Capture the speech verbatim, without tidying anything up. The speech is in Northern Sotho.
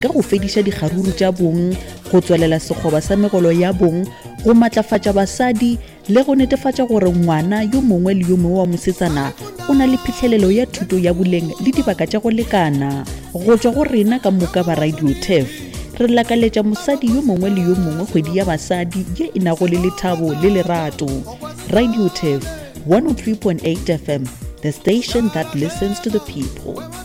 ka go fediša dikgaruru tša bong, go tswelela sekgoba sa megolo ya bong, go matlafatša basadi le go netefatša gore ngwana yo mongwe le yo mongwe wa mosetsana o na le phihlelelo ya thuto ya boleng le dibaka tša go lekana. Go tšwa go rena ka moka ba Radio T E F, re lakaletša mosadi yo mongwe le yo mongwe kgwedi ya basadi ye e nago le lethabo le lerato. Radio T E F one oh three point eight F M, the station that listens to the people.